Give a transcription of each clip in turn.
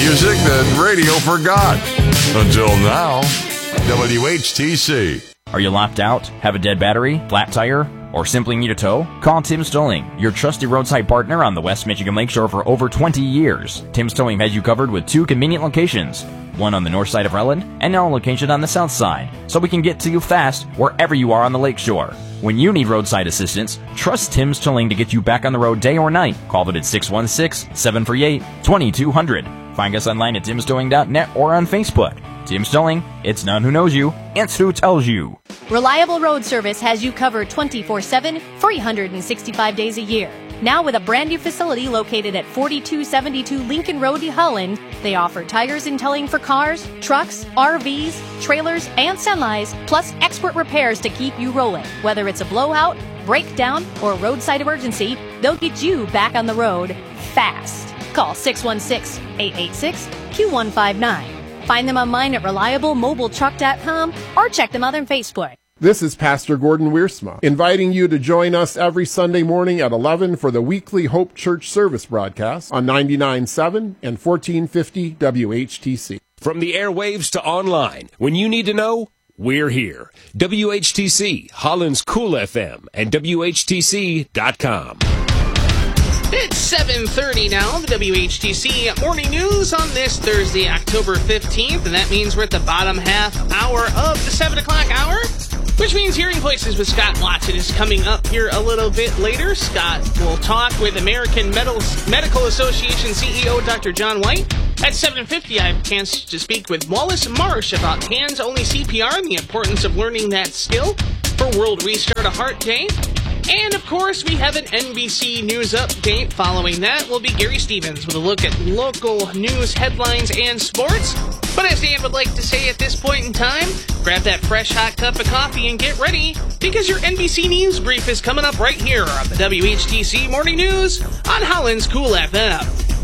music that radio forgot. Until now, WHTC. Are you locked out? Have a dead battery? Flat tire? Or simply need a tow? Call Tim's Towing, your trusted roadside partner on the West Michigan Lakeshore for over 20 years. Tim's Towing has you covered with 2 convenient locations, one on the north side of Relland and another location on the south side, so we can get to you fast wherever you are on the lakeshore. When you need roadside assistance, trust Tim's Towing to get you back on the road day or night. Call them at 616-738-2200. Find us online at timstowing.net or on Facebook. Tim's Towing, it's not who knows you, it's who tells you. Reliable Road Service has you covered 24/7, 365 days a year. Now with a brand new facility located at 4272 Lincoln Road, Holland, they offer tires and towing for cars, trucks, RVs, trailers, and semis, plus expert repairs to keep you rolling. Whether it's a blowout, breakdown, or roadside emergency, they'll get you back on the road fast. Call 616-886-Q159. Find them online at reliablemobiletruck.com or check them out on Facebook. This is Pastor Gordon Wiersma, inviting you to join us every Sunday morning at 11 for the weekly Hope Church service broadcast on 99.7 and 1450 WHTC. From the airwaves to online, when you need to know, we're here. WHTC, Holland's Cool FM, and WHTC.com. It's 7:30 now, the WHTC Morning News on this Thursday, October 15th, and that means we're at the bottom half hour of the 7 o'clock hour, which means Hearing Voices with Scott Watson is coming up here a little bit later. Scott will talk with American Medical Association CEO Dr. John White. At 7:50, I have a chance to speak with Wallace Marsh about hands-only CPR and the importance of learning that skill for World Restart a Heart Day. And, of course, we have an NBC News update. Following that will be Gary Stevens with a look at local news, headlines, and sports. But as Dan would like to say at this point in time, grab that fresh hot cup of coffee and get ready, because your NBC News brief is coming up right here on the WHTC Morning News on Holland's Cool FM.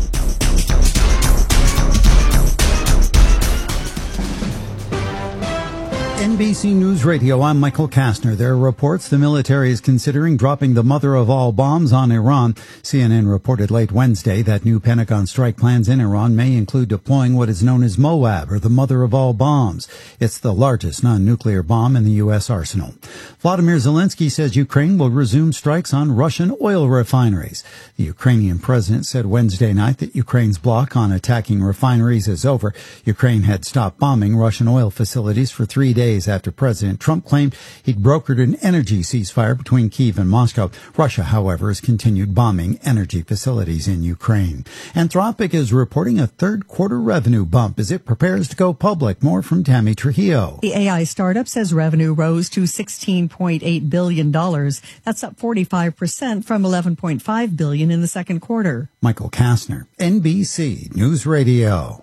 NBC News Radio, I'm Michael Kastner. There are reports the military is considering dropping the mother of all bombs on Iran. CNN reported late Wednesday that new Pentagon strike plans in Iran may include deploying what is known as Moab, or the mother of all bombs. It's the largest non-nuclear bomb in the U.S. arsenal. Vladimir Zelensky says Ukraine will resume strikes on Russian oil refineries. The Ukrainian president said Wednesday night that Ukraine's block on attacking refineries is over. Ukraine had stopped bombing Russian oil facilities for 3 days after President Trump claimed he'd brokered an energy ceasefire between Kyiv and Moscow. Russia, however, has continued bombing energy facilities in Ukraine. Anthropic is reporting a third-quarter revenue bump as it prepares to go public. More from Tammy Trujillo. The AI startup says revenue rose to $16.8 billion. That's up 45% from $11.5 billion in the second quarter. Michael Kastner, NBC News Radio.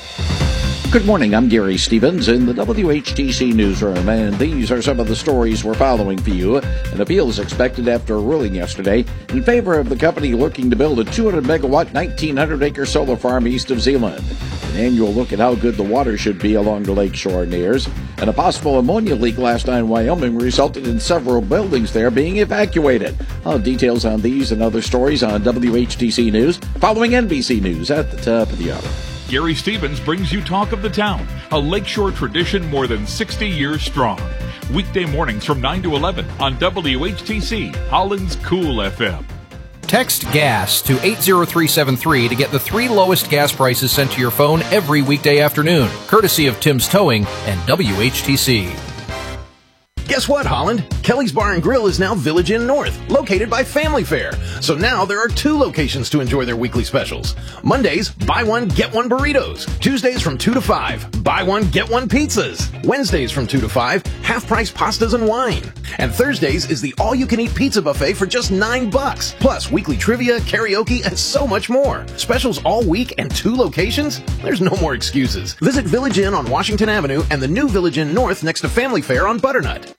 Good morning, I'm Gary Stevens in the WHTC newsroom, and these are some of the stories we're following for you. An appeal is expected after a ruling yesterday in favor of the company looking to build a 200-megawatt, 1,900-acre solar farm east of Zeeland. An annual look at how good the water should be along the lakeshore nears, and a possible ammonia leak last night in Wyoming resulted in several buildings there being evacuated. Details on these and other stories on WHTC News, following NBC News at the top of the hour. Gary Stevens brings you Talk of the Town, a lakeshore tradition more than 60 years strong. Weekday mornings from 9 to 11 on WHTC, Holland's Cool FM. Text GAS to 80373 to get the 3 lowest gas prices sent to your phone every weekday afternoon, courtesy of Tim's Towing and WHTC. Guess what, Holland? Kelly's Bar and Grill is now Village Inn North, located by Family Fare. So now there are 2 locations to enjoy their weekly specials. Mondays, buy one, get one burritos. Tuesdays from 2 to 5, buy one, get one pizzas. Wednesdays from 2 to 5, half-price pastas and wine. And Thursdays is the all-you-can-eat pizza buffet for just $9. Plus weekly trivia, karaoke, and so much more. Specials all week and 2 locations? There's no more excuses. Visit Village Inn on Washington Avenue and the new Village Inn North next to Family Fare on Butternut.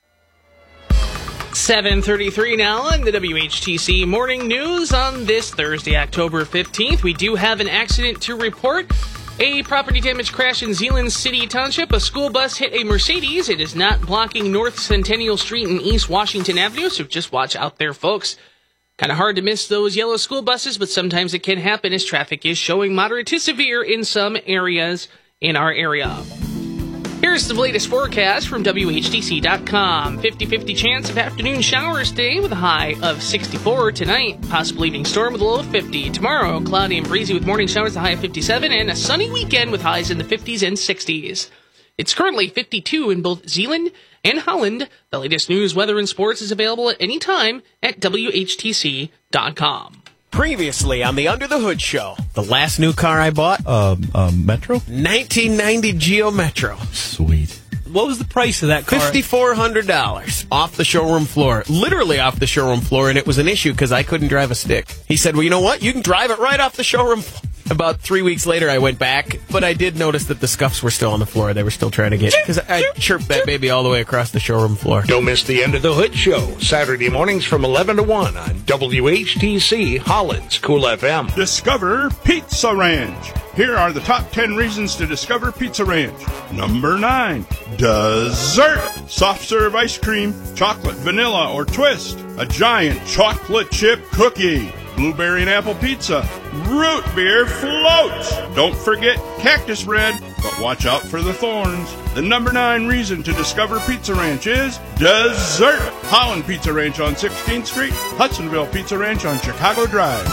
7:33 now on the WHTC Morning News on this Thursday, October 15th. We do have an accident to report. A property damage crash in Zeeland City Township. A school bus hit a Mercedes. It is not blocking North Centennial Street and East Washington Avenue, so just watch out there, folks. Kind of hard to miss those yellow school buses, but sometimes it can happen as traffic is showing moderate to severe in some areas in our area. Here's the latest forecast from WHTC.com. 50-50 chance of afternoon showers today with a high of 64 tonight. Possible evening storm with a low of 50. Tomorrow, cloudy and breezy with morning showers, a high of 57. And a sunny weekend with highs in the 50s and 60s. It's currently 52 in both Zeeland and Holland. The latest news, weather, and sports is available at any time at WHTC.com. Previously on the Under the Hood show, the last new car I bought? Metro? 1990 Geo Metro. Sweet. What was the price of that car? $5,400 off the showroom floor. Literally off the showroom floor, and it was an issue because I couldn't drive a stick. He said, well, you know what? You can drive it right off the showroom floor. About 3 weeks later, I went back, but I did notice that the scuffs were still on the floor. They were still trying to get, because I chirped that baby all the way across the showroom floor. Don't miss the End of the Hood show, Saturday mornings from 11 to 1 on WHTC, Holland's Cool FM. Discover Pizza Ranch. Here are the top 10 reasons to discover Pizza Ranch. Number 9, dessert. Soft serve ice cream, chocolate, vanilla, or twist. A giant chocolate chip cookie. Blueberry and apple pizza, root beer floats. Don't forget cactus bread, but watch out for the thorns. The number 9 reason to discover Pizza Ranch is dessert. Holland Pizza Ranch on 16th Street, Hudsonville Pizza Ranch on Chicago Drive.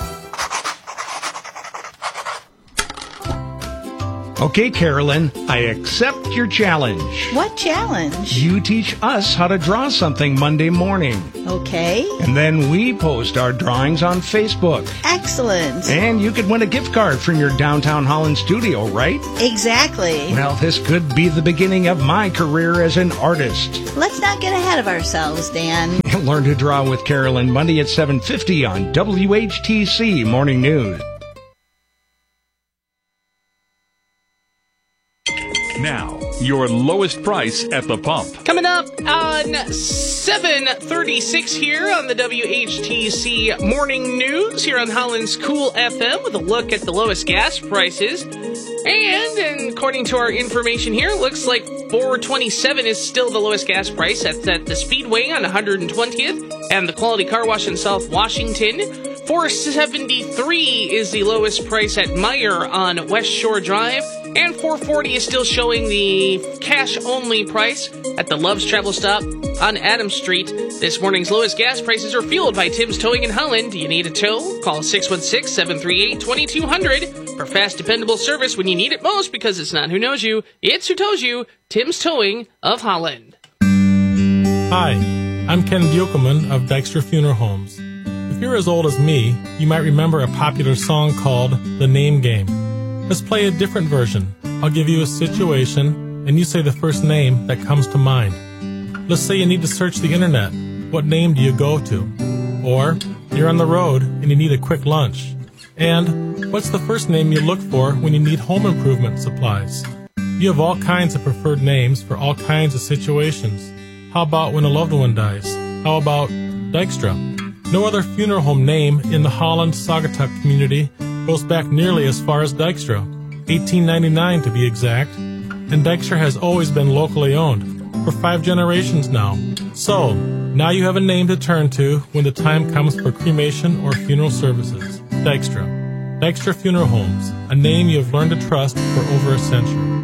Okay, Carolyn, I accept your challenge. What challenge? You teach us how to draw something Monday morning. Okay. And then we post our drawings on Facebook. Excellent. And you could win a gift card from your downtown Holland studio, right? Exactly. Well, this could be the beginning of my career as an artist. Let's not get ahead of ourselves, Dan. Learn to draw with Carolyn Monday at 7:50 on WHTC Morning News. Now, your lowest price at the pump. Coming up on 7:36 here on the WHTC Morning News here on Holland's Cool FM with a look at the lowest gas prices. And according to our information here, it looks like $4.27 is still the lowest gas price. That's at the Speedway on 120th and the Quality Car Wash in South Washington. $4.73 is the lowest price at Meyer on West Shore Drive. And $4.40 is still showing the cash-only price at the Love's Travel Stop on Adams Street. This morning's lowest gas prices are fueled by Tim's Towing in Holland. Do you need a tow? Call 616-738-2200 for fast, dependable service when you need it most, because it's not who knows you, it's who tows you. Tim's Towing of Holland. Hi, I'm Ken Buchelman of Dykstra Funeral Homes. If you're as old as me, you might remember a popular song called The Name Game. Let's play a different version. I'll give you a situation, and you say the first name that comes to mind. Let's say you need to search the internet. What name do you go to? Or, you're on the road and you need a quick lunch. And, what's the first name you look for when you need home improvement supplies? You have all kinds of preferred names for all kinds of situations. How about when a loved one dies? How about Dykstra? No other funeral home name in the Holland-Saugatuck community goes back nearly as far as Dykstra, 1899 to be exact, and Dykstra has always been locally owned, for 5 generations now. So, now you have a name to turn to when the time comes for cremation or funeral services. Dykstra. Dykstra Funeral Homes, a name you have learned to trust for over a century.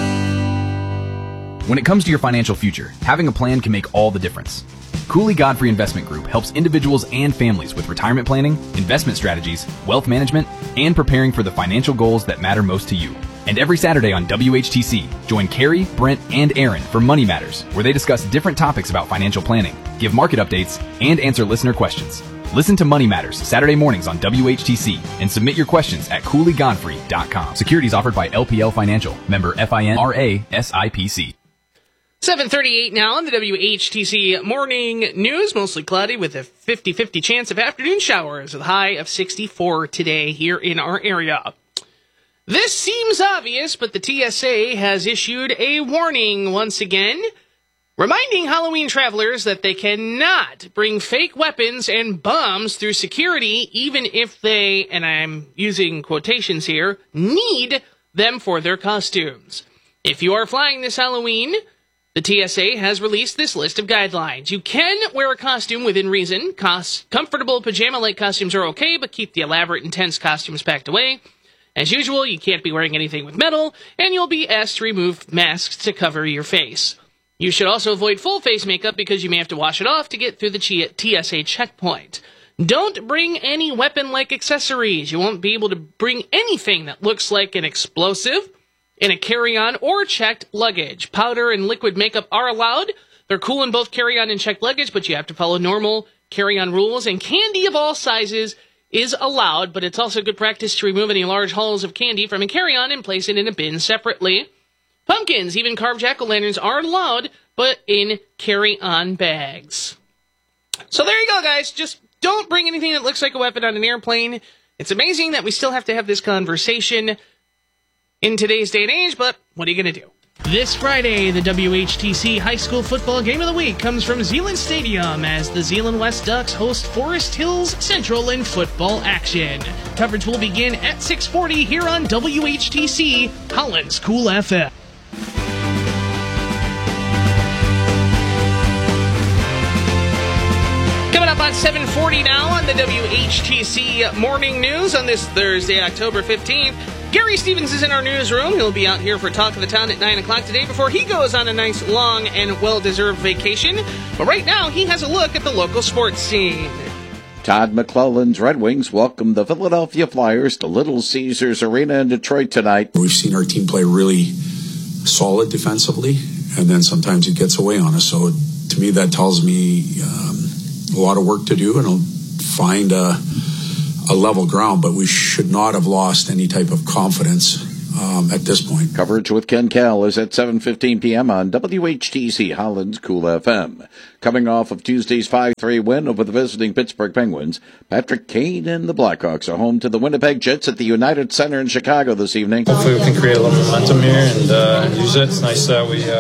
When it comes to your financial future, having a plan can make all the difference. Cooley Godfrey Investment Group helps individuals and families with retirement planning, investment strategies, wealth management, and preparing for the financial goals that matter most to you. And every Saturday on WHTC, join Carrie, Brent, and Aaron for Money Matters, where they discuss different topics about financial planning, give market updates, and answer listener questions. Listen to Money Matters Saturday mornings on WHTC and submit your questions at CooleyGodfrey.com. Securities offered by LPL Financial, member FINRA SIPC. 7:38 now on the WHTC Morning News. Mostly cloudy with a 50-50 chance of afternoon showers with a high of 64 today here in our area. This seems obvious, but the TSA has issued a warning once again, reminding Halloween travelers that they cannot bring fake weapons and bombs through security, even if they, and I'm using quotations here, need them for their costumes. If you are flying this Halloween, The TSA has released this list of guidelines. You can wear a costume within reason. Comfortable pajama-like costumes are okay, but keep the elaborate, intense costumes packed away. As usual, you can't be wearing anything with metal, and you'll be asked to remove masks to cover your face. You should also avoid full face makeup because you may have to wash it off to get through the TSA checkpoint. Don't bring any weapon-like accessories. You won't be able to bring anything that looks like an explosive in a carry-on or checked luggage. Powder and liquid makeup are allowed. They're cool in both carry-on and checked luggage, but you have to follow normal carry-on rules. And candy of all sizes is allowed, but it's also good practice to remove any large hauls of candy from a carry-on and place it in a bin separately. Pumpkins, even carved jack-o'-lanterns, are allowed, but in carry-on bags. So there you go, guys. Just don't bring anything that looks like a weapon on an airplane. It's amazing that we still have to have this conversation in today's day and age, but what are you going to do? This Friday, the WHTC High School Football Game of the Week comes from Zeeland Stadium as the Zeeland West Ducks host Forest Hills Central in football action. Coverage will begin at 6:40 here on WHTC, Holland's Cool FM. Coming up on 7:40 now on the WHTC Morning News on this Thursday, October 15th. Gary Stevens is in our newsroom. He'll be out here for Talk of the Town at 9 o'clock today before he goes on a nice, long, and well-deserved vacation. But right now, he has a look at the local sports scene. Todd McClellan's Red Wings welcome the Philadelphia Flyers to Little Caesars Arena in Detroit tonight. We've seen our team play really solid defensively, and then sometimes it gets away on us. So to me, that tells me a lot of work to do, and I'll find a level ground, but we should not have lost any type of confidence at this point. Coverage with Ken Kell is at 7:15 p.m. on WHTC Holland's Cool FM. Coming off of Tuesday's 5-3 win over the visiting Pittsburgh Penguins, Patrick Kane and the Blackhawks are home to the Winnipeg Jets at the United Center in Chicago this evening. Hopefully we can create a little momentum here and use it. It's nice that we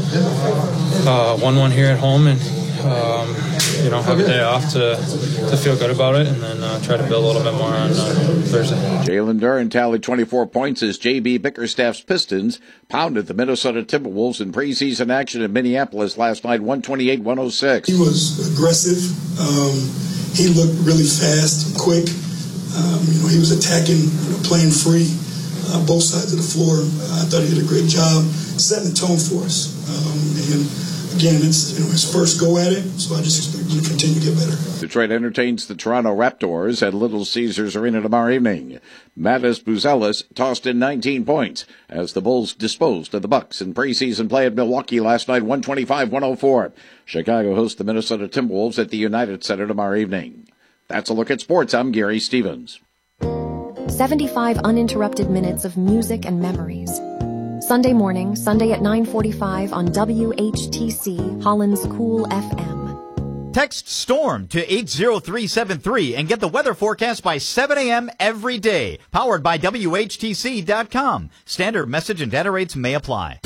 won one here at home and have a day off to feel good about it, and then try to build a little bit more on Thursday. Jalen Duren tallied 24 points as J.B. Bickerstaff's Pistons pounded the Minnesota Timberwolves in preseason action in Minneapolis last night, 128-106. He was aggressive. He looked really fast and quick. He was attacking, playing free, both sides of the floor. I thought he did a great job setting the tone for us. Again, it's his first go at it, so I just expect him to continue to get better. Detroit entertains the Toronto Raptors at Little Caesars Arena tomorrow evening. Matas Buzelis tossed in 19 points as the Bulls disposed of the Bucks in preseason play at Milwaukee last night, 125-104. Chicago hosts the Minnesota Timberwolves at the United Center tomorrow evening. That's a look at sports. I'm Gary Stevens. 75 uninterrupted minutes of music and memories. Sunday morning, Sunday at 9:45 on WHTC, Holland's Cool FM. Text STORM to 80373 and get the weather forecast by 7 a.m. every day. Powered by WHTC.com. Standard message and data rates may apply.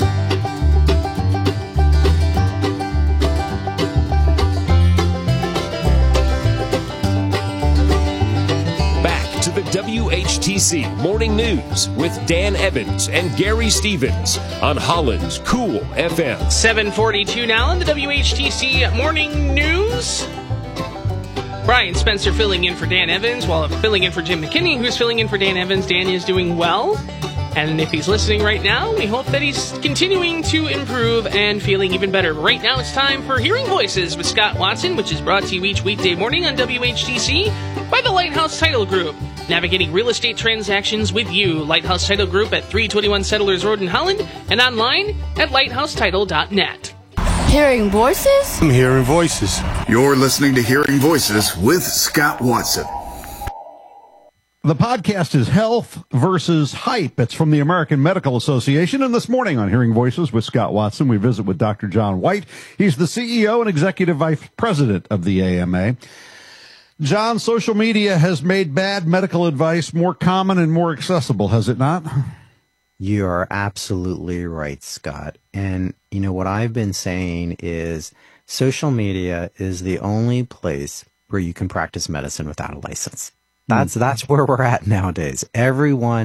To the WHTC Morning News with Dan Evans and Gary Stevens on Holland's Cool FM. 7:42 now on the WHTC Morning News. Brian Spencer filling in for Dan Evans while filling in for Jim McKinney, who's filling in for Dan Evans. Dan is doing well. And if he's listening right now, we hope that he's continuing to improve and feeling even better. Right now, it's time for Hearing Voices with Scott Watson, which is brought to you each weekday morning on WHTC by the Lighthouse Title Group. Navigating real estate transactions with you. Lighthouse Title Group at 321 Settlers Road in Holland and online at lighthousetitle.net. Hearing Voices? I'm Hearing Voices. You're listening to Hearing Voices with Scott Watson. The podcast is Health versus Hype. It's from the American Medical Association. And this morning on Hearing Voices with Scott Watson, we visit with Dr. John White. He's the CEO and Executive Vice President of the AMA. John, social media has made bad medical advice more common and more accessible, has it not? You are absolutely right, Scott. And, what I've been saying is social media is the only place where you can practice medicine without a license. That's where we're at nowadays. Everyone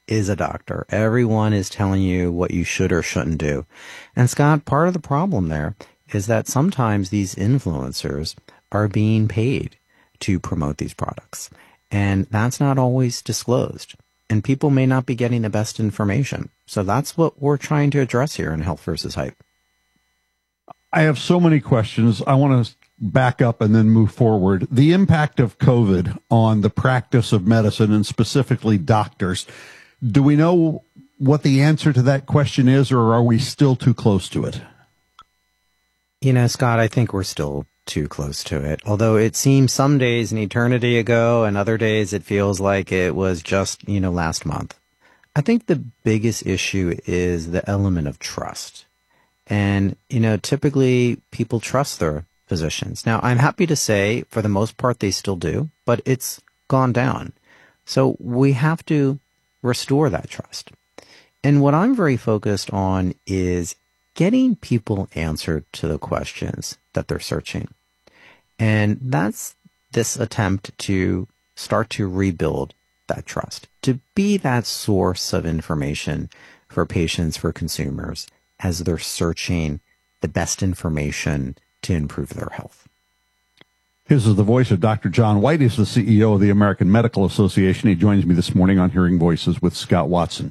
is a doctor. Everyone is telling you what you should or shouldn't do. And Scott, part of the problem there is that sometimes these influencers are being paid to promote these products. And that's not always disclosed. And people may not be getting the best information. So that's what we're trying to address here in Health versus Hype. I have so many questions. I want to back up and then move forward. The impact of COVID on the practice of medicine and specifically doctors. Do we know what the answer to that question is, or are we still too close to it? You know, Scott, I think we're still too close to it. Although it seems some days an eternity ago and other days it feels like it was just, last month. I think the biggest issue is the element of trust. And, typically people trust their physicians. Now, I'm happy to say for the most part they still do, but it's gone down. So we have to restore that trust. And what I'm very focused on is getting people answered to the questions that they're searching. And that's this attempt to start to rebuild that trust, to be that source of information for patients, for consumers, as they're searching the best information to improve their health. This is the voice of Dr. John White. He's the CEO of the American Medical Association. He joins me this morning on Hearing Voices with Scott Watson.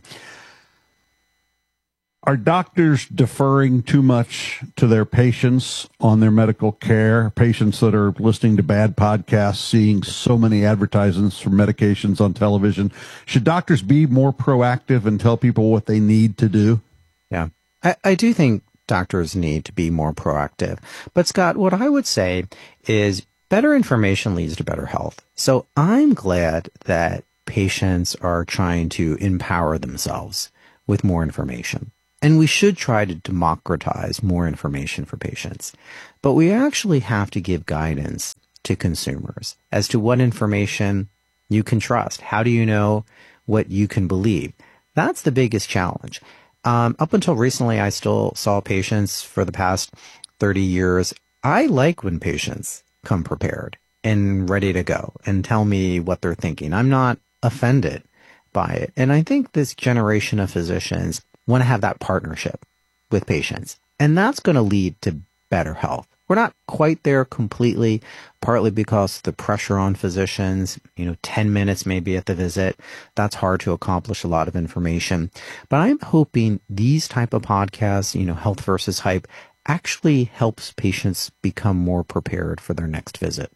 Are doctors deferring too much to their patients on their medical care? Patients that are listening to bad podcasts, seeing so many advertisements for medications on television. Should doctors be more proactive and tell people what they need to do? Yeah, I do think doctors need to be more proactive. But Scott, what I would say is better information leads to better health. So I'm glad that patients are trying to empower themselves with more information. And we should try to democratize more information for patients. But we actually have to give guidance to consumers as to what information you can trust. How do you know what you can believe? That's the biggest challenge. Up until recently, I still saw patients for the past 30 years. I like when patients come prepared and ready to go and tell me what they're thinking. I'm not offended by it. And I think this generation of physicians want to have that partnership with patients. And that's going to lead to better health. We're not quite there completely, partly because of the pressure on physicians, 10 minutes maybe at the visit. That's hard to accomplish a lot of information. But I'm hoping these type of podcasts, Health versus Hype, actually helps patients become more prepared for their next visit.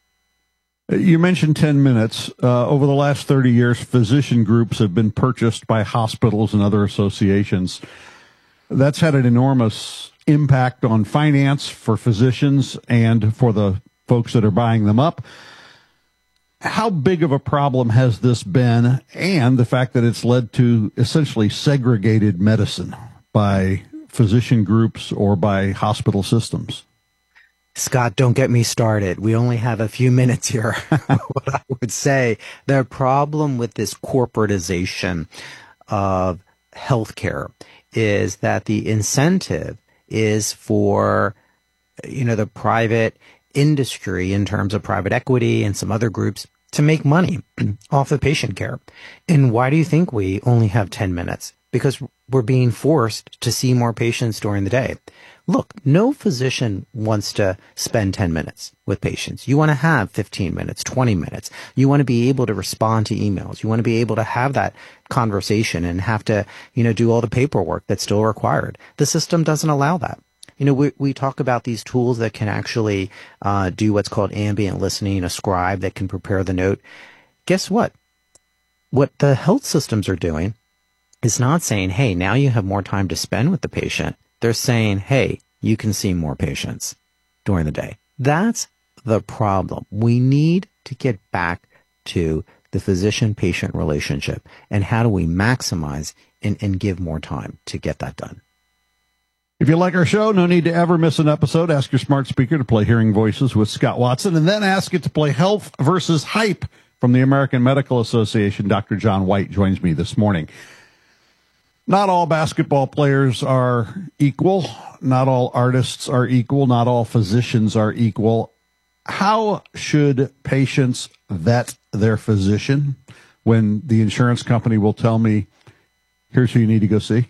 You mentioned 10 minutes. Over the last 30 years, physician groups have been purchased by hospitals and other associations. That's had an enormous impact on finance for physicians and for the folks that are buying them up. How big of a problem has this been, and the fact that it's led to essentially segregated medicine by physician groups or by hospital systems? Scott, don't get me started. We only have a few minutes here. What I would say, the problem with this corporatization of healthcare is that the incentive is for, the private industry in terms of private equity and some other groups to make money off of patient care. And why do you think we only have 10 minutes? Because we're being forced to see more patients during the day. Look, no physician wants to spend 10 minutes with patients. You want to have 15 minutes, 20 minutes. You want to be able to respond to emails. You want to be able to have that conversation and have to, do all the paperwork that's still required. The system doesn't allow that. We talk about these tools that can actually do what's called ambient listening, a scribe that can prepare the note. Guess what? What the health systems are doing is not saying, hey, now you have more time to spend with the patient. They're saying, hey, you can see more patients during the day. That's the problem. We need to get back to the physician-patient relationship. And how do we maximize and give more time to get that done? If you like our show, no need to ever miss an episode. Ask your smart speaker to play Hearing Voices with Scott Watson, and then ask it to play Health versus Hype from the American Medical Association. Dr. John White joins me this morning. Not all basketball players are equal. Not all artists are equal. Not all physicians are equal. How should patients vet their physician? when the insurance company will tell me, here's who you need to go see?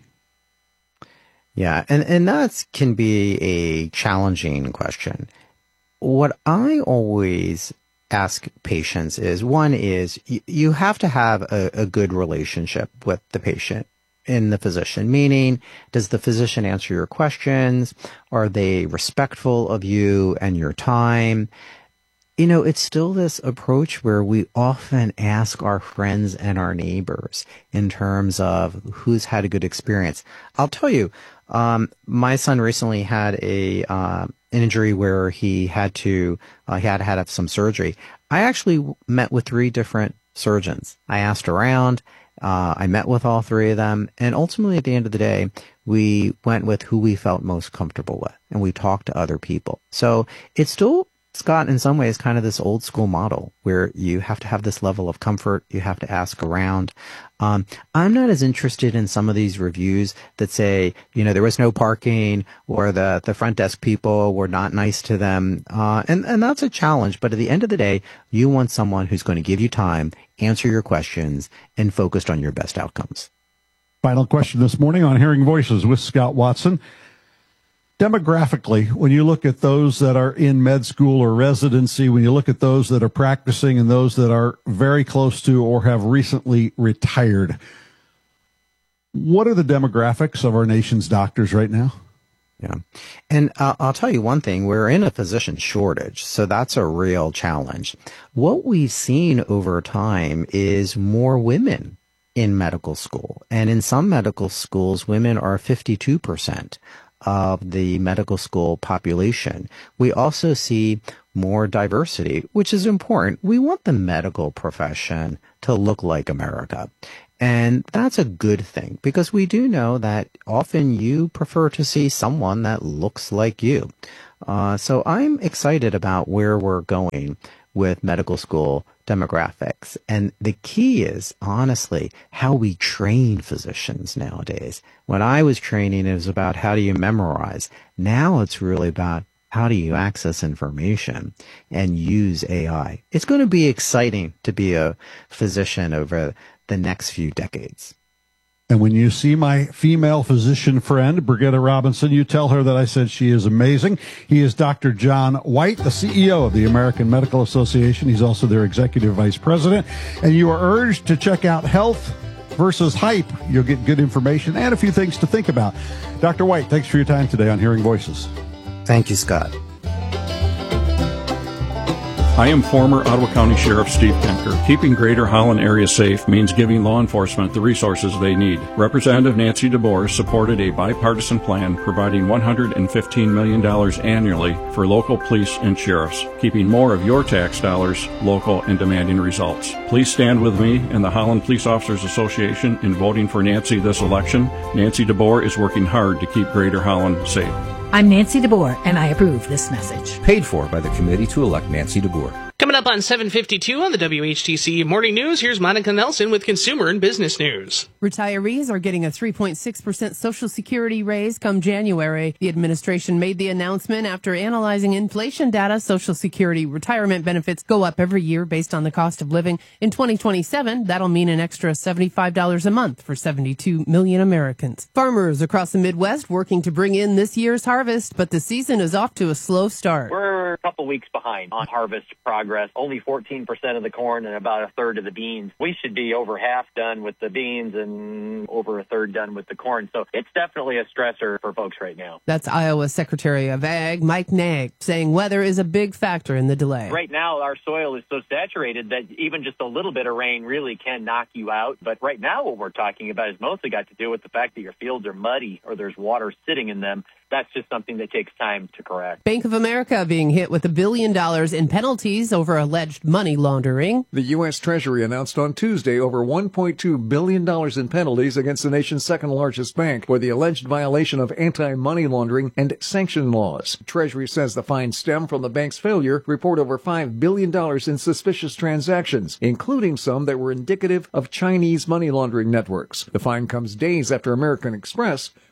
Yeah, and that can be a challenging question. What I always ask patients is, one is you have to have a good relationship with the patient and the physician, meaning does the physician answer your questions? Are they respectful of you and your time? You know, it's still this approach where we often ask our friends and our neighbors in terms of who's had a good experience. I'll tell you, my son recently had an injury where he had to have some surgery. I actually met with 3 different surgeons. I asked around. I met with all 3 of them. And ultimately, at the end of the day, we went with who we felt most comfortable with. And we talked to other people. So it's still, Scott, in some ways, kind of this old school model where you have to have this level of comfort. You have to ask around. I'm not as interested in some of these reviews that say, you know, there was no parking or the front desk people were not nice to them. And that's a challenge. But at the end of the day, you want someone who's going to give you time, answer your questions, and focused on your best outcomes. Final question this morning on Hearing Voices with Scott Watson. Demographically, when you look at those that are in med school or residency, when you look at those that are practicing and those that are very close to or have recently retired, what are the demographics of our nation's doctors right now? Yeah. And I'll tell you one thing, we're in a physician shortage, so that's a real challenge. What we've seen over time is more women in medical school. And in some medical schools, women are 52% of the medical school population. We also see more diversity, which is important. We want the medical profession to look like America. And that's a good thing because we do know that often you prefer to see someone that looks like you. So I'm excited about where we're going with medical school demographics. And the key is, honestly, how we train physicians nowadays. When I was training, it was about how do you memorize. Now it's really about how do you access information and use AI. It's going to be exciting to be a physician over the next few decades. And when you see my female physician friend, Brigitta Robinson, you tell her that I said she is amazing. He is Dr. John White, the CEO of the American Medical Association. He's also their executive vice president. And you are urged to check out Health versus Hype. You'll get good information and a few things to think about. Dr. White, thanks for your time today on Hearing Voices. Thank you, Scott. I am former Ottawa County Sheriff Steve Kemker. Keeping Greater Holland area safe means giving law enforcement the resources they need. Representative Nancy DeBoer supported a bipartisan plan providing $115 million annually for local police and sheriffs, keeping more of your tax dollars local and demanding results. Please stand with me and the Holland Police Officers Association in voting for Nancy this election. Nancy DeBoer is working hard to keep Greater Holland safe. I'm Nancy DeBoer, and I approve this message. Paid for by the committee to elect Nancy DeBoer. Coming up on 7:52 on the WHTC Morning News, here's Monica Nelson with Consumer and Business News. Retirees are getting a 3.6% Social Security raise come January. The administration made the announcement after analyzing inflation data. Social Security retirement benefits go up every year based on the cost of living. In 2027, that'll mean an extra $75 a month for 72 million Americans. Farmers across the Midwest working to bring in this year's harvest, but the season is off to a slow start. We're a couple weeks behind on harvest progress. Only 14% of the corn and about a third of the beans. We should be over half done with the beans and over a third done with the corn. So it's definitely a stressor for folks right now. That's Iowa Secretary of Ag, Mike Nag, saying weather is a big factor in the delay. Right now, our soil is so saturated that even just a little bit of rain really can knock you out. But right now, what we're talking about is mostly got to do with the fact that your fields are muddy or there's water sitting in them. That's just something that takes time to correct. Bank of America being hit with $1 billion in penalties over alleged money laundering. The U.S. Treasury announced on Tuesday over $1.2 billion in penalties against the nation's second largest bank for the alleged violation of anti-money laundering and sanction laws. Treasury says the fines stem from the bank's failure to report over $5 billion in suspicious transactions, including some that were indicative of Chinese money laundering networks. The fine comes days after American Express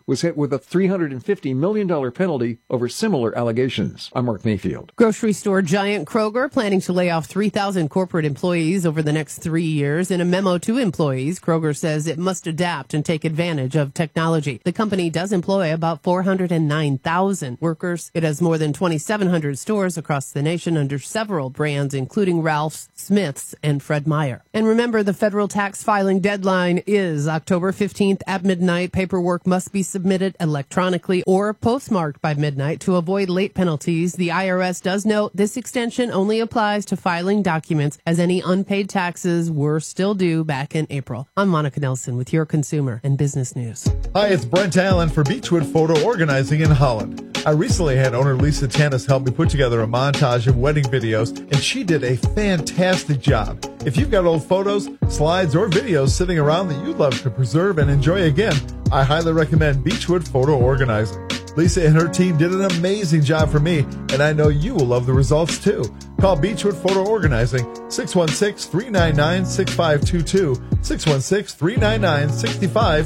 was hit with a $350 million penalty over similar allegations. I'm Mark Mayfield. Grocery store giant Kroger planning to lay off 3,000 corporate employees over the next 3 years. In a memo to employees, Kroger says it must adapt and take advantage of technology. The company does employ about 409,000 workers. It has more than 2,700 stores across the nation under several brands, including Ralph's, Smith's, and Fred Meyer. And remember, the federal tax filing deadline is October 15th at midnight. Paperwork must be submitted electronically or postmarked by midnight to avoid late penalties. The IRS does note this extension only applies to filing documents, as any unpaid taxes were still due back in April. I'm Monica Nelson with your consumer and business news. Hi, it's Brent Allen for Beechwood Photo Organizing in Holland. I recently had owner Lisa Tanis help me put together a montage of wedding videos, and she did a fantastic job. If you've got old photos, slides, or videos sitting around that you'd love to preserve and enjoy again, I highly recommend Beechwood Photo Organizing. Lisa and her team did an amazing job for me, and I know you will love the results too. Call Beechwood Photo Organizing, 616-399-6522, 616-399-6522.